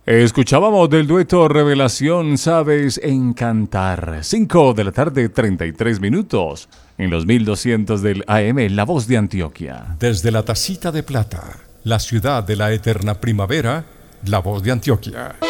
Escuchábamos del dueto Revelación, Sabes Encantar. 5 de la tarde, 33 minutos. En los 1200 del AM, La Voz de Antioquia. Desde la Tacita de Plata, la ciudad de la eterna primavera, La Voz de Antioquia.